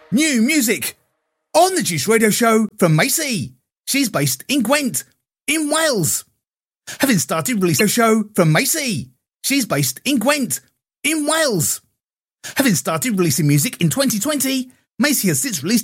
New music on the Juice Radio Show from Macy. She's based in Gwent, in Wales. Having started releasing a show from Macy. She's based in Gwent, in Wales. Having started releasing music in 2020, Macy has since released